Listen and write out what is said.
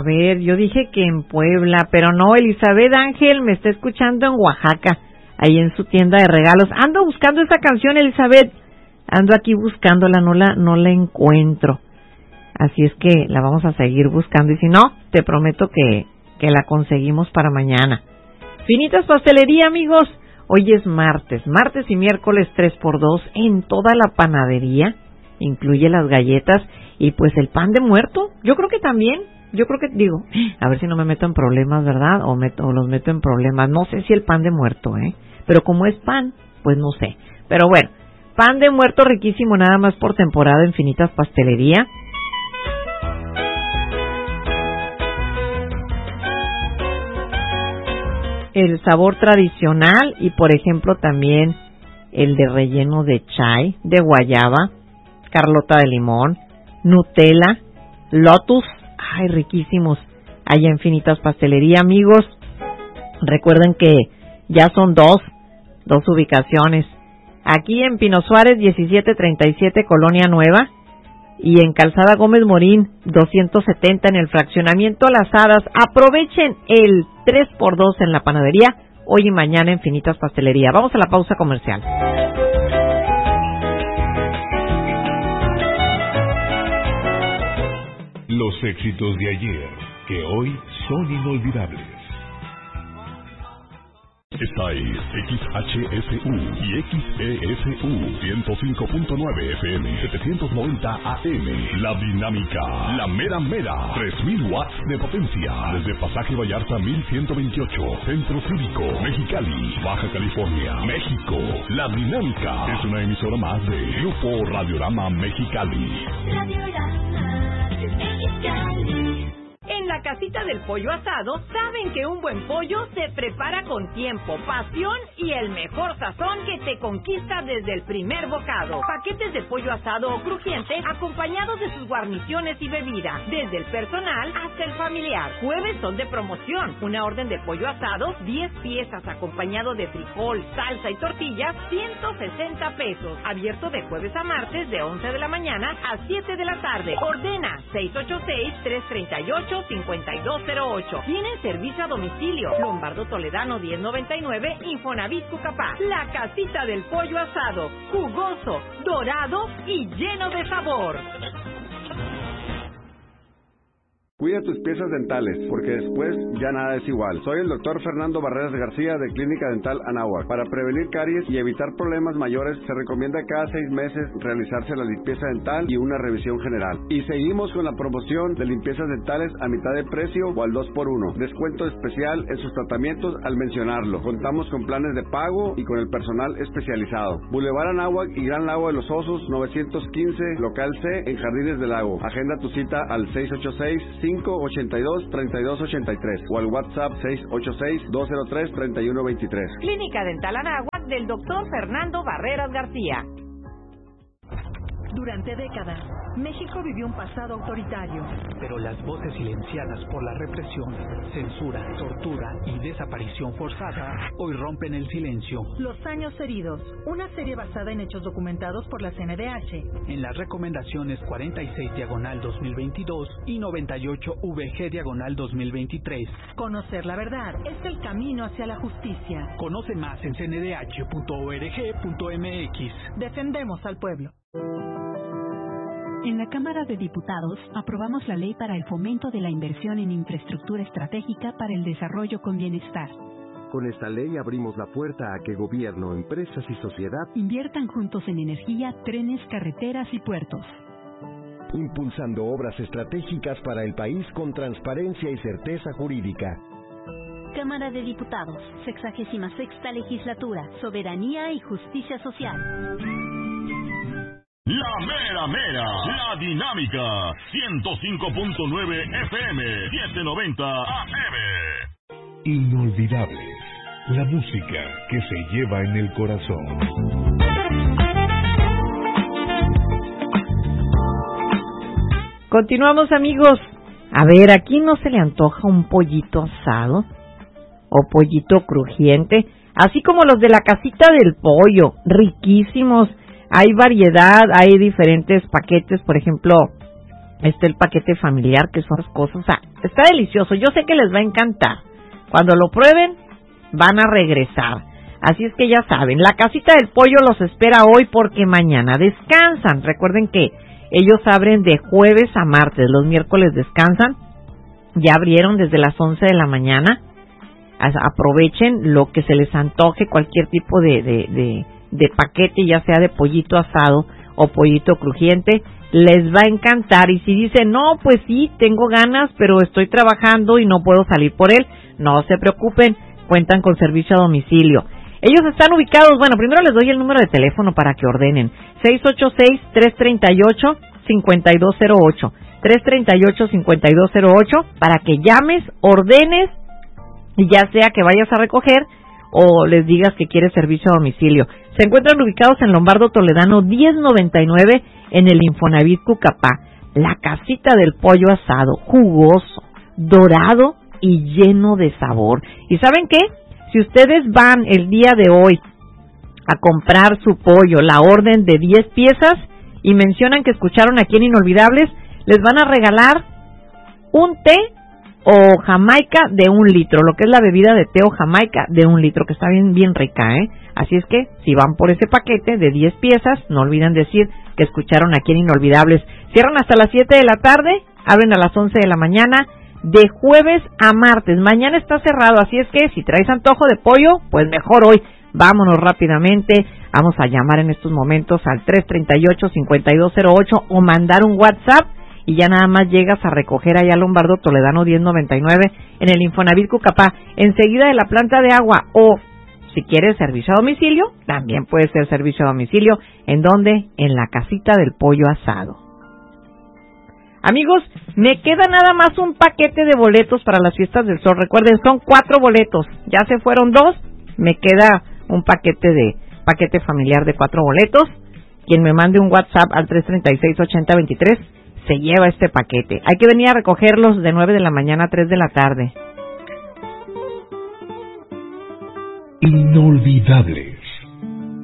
ver, yo dije que en Puebla, pero no, Elizabeth Ángel me está escuchando en Oaxaca, ahí en su tienda de regalos. Ando buscando esa canción, Elizabeth. Ando aquí buscándola, no la encuentro. Así es que la vamos a seguir buscando y si no, te prometo que la conseguimos para mañana. Finitas Pastelería, amigos. Hoy es martes y miércoles 3x2 en toda la panadería. Incluye las galletas y pues el pan de muerto. Yo creo que también, a ver si no me meto en problemas, ¿verdad? O los meto en problemas. No sé si el pan de muerto, pero como es pan, pues no sé. Pero bueno, pan de muerto riquísimo nada más por temporada en Finitas Pastelería. El sabor tradicional y por ejemplo también el de relleno de chai, de guayaba, carlota de limón, Nutella, Lotus, ay, riquísimos, allá en Finitas Pastelería, amigos. Recuerden que ya son dos ubicaciones, aquí en Pino Suárez 1737, Colonia Nueva, y en Calzada Gómez Morín 270 en el fraccionamiento Las Hadas. Aprovechen el 3x2 en la panadería, hoy y mañana en Finitas Pastelería. Vamos a la pausa comercial. Los éxitos de ayer, que hoy son inolvidables. Esta es XHSU y XESU 105.9 FM 790 AM. La dinámica, la mera mera, 3000 watts de potencia. Desde Pasaje Vallarta 1128, Centro Cívico, Mexicali, Baja California, México. La dinámica es una emisora más de Grupo Radiorama Mexicali. En la Casita del Pollo Asado saben que un buen pollo se prepara con tiempo, pasión y el mejor sazón que te conquista desde el primer bocado. Paquetes de pollo asado o crujiente acompañados de sus guarniciones y bebida, desde el personal hasta el familiar. Jueves son de promoción. Una orden de pollo asado, 10 piezas acompañado de frijol, salsa y tortillas, 160 pesos. Abierto de jueves a martes de 11 de la mañana a 7 de la tarde. Ordena 686-338-5208. Tienen servicio a domicilio. Lombardo Toledano 1099, Infonavit Cucapá. La Casita del Pollo Asado. Jugoso, dorado y lleno de sabor. Cuida tus piezas dentales, porque después ya nada es igual. Soy el doctor Fernando Barreras García de Clínica Dental Anáhuac. Para prevenir caries y evitar problemas mayores, se recomienda cada 6 meses realizarse la limpieza dental y una revisión general. Y seguimos con la promoción de limpiezas dentales a mitad de precio o al 2x1. Descuento especial en sus tratamientos al mencionarlo. Contamos con planes de pago y con el personal especializado. Boulevard Anáhuac y Gran Lago de los Osos, 915, local C, en Jardines del Lago. Agenda tu cita al 686-582-3283 o al WhatsApp 686-203-3123. Clínica Dental Anáhuac del doctor Fernando Barreras García. Durante décadas, México vivió un pasado autoritario. Pero las voces silenciadas por la represión, censura, tortura y desaparición forzada hoy rompen el silencio. Los años heridos, una serie basada en hechos documentados por la CNDH. En las recomendaciones 46/2022 y 98/VG/2023. Conocer la verdad es el camino hacia la justicia. Conoce más en cndh.org.mx. Defendemos al pueblo. En la Cámara de Diputados aprobamos la Ley para el Fomento de la Inversión en Infraestructura Estratégica para el Desarrollo con Bienestar. Con esta ley abrimos la puerta a que gobierno, empresas y sociedad inviertan juntos en energía, trenes, carreteras y puertos. Impulsando obras estratégicas para el país con transparencia y certeza jurídica. Cámara de Diputados, 66ª Legislatura, Soberanía y Justicia Social. La mera mera, la dinámica, 105.9 FM, 790 AM. Inolvidables, la música que se lleva en el corazón. Continuamos, amigos. A ver, ¿aquí no se le antoja un pollito asado? ¿O pollito crujiente? Así como los de la Casita del Pollo, riquísimos. Hay variedad, hay diferentes paquetes, por ejemplo, Está el paquete familiar, que son las cosas. O sea, está delicioso. Yo sé que les va a encantar. Cuando lo prueben, van a regresar. Así es que ya saben, la Casita del Pollo los espera hoy porque mañana descansan. Recuerden que ellos abren de jueves a martes. Los miércoles descansan. Ya abrieron desde las 11 de la mañana. Aprovechen lo que se les antoje, cualquier tipo de paquete, ya sea de pollito asado o pollito crujiente, les va a encantar. Y si dicen, no, pues sí, tengo ganas, pero estoy trabajando y no puedo salir por él, no se preocupen, cuentan con servicio a domicilio. Ellos están ubicados, bueno, primero les doy el número de teléfono para que ordenen, 686-338-5208, 338-5208, para que llames, ordenes, y ya sea que vayas a recoger o les digas que quieres servicio a domicilio. Se encuentran ubicados en Lombardo Toledano 1099 en el Infonavit Cucapá. La Casita del Pollo asado, jugoso, dorado y lleno de sabor. ¿Y saben qué? Si ustedes van el día de hoy a comprar su pollo, la orden de 10 piezas, y mencionan que escucharon aquí en Inolvidables, les van a regalar un té o jamaica de 1 litro, lo que es la bebida de té o jamaica de 1 litro, que está bien rica, ¿eh? Así es que, si van por ese paquete de 10 piezas, no olviden decir que escucharon aquí en Inolvidables. Cierran hasta las 7 de la tarde, abren a las 11 de la mañana, de jueves a martes. Mañana está cerrado, así es que si traes antojo de pollo, pues mejor hoy. Vámonos rápidamente, vamos a llamar en estos momentos al 338-5208 o mandar un WhatsApp, y ya nada más llegas a recoger allá a Lombardo Toledano 1099 en el Infonavit Cucapá, enseguida de la planta de agua. O si quieres servicio a domicilio, también puede ser servicio a domicilio. ¿En dónde? En la Casita del Pollo asado. Amigos, me queda nada más un paquete de boletos para las Fiestas del Sol. Recuerden, son 4 boletos, ya se fueron 2, me queda un paquete familiar de 4 boletos. Quien me mande un WhatsApp al 336-8023 se lleva este paquete. Hay que venir a recogerlos de 9 de la mañana a 3 de la tarde. Inolvidable.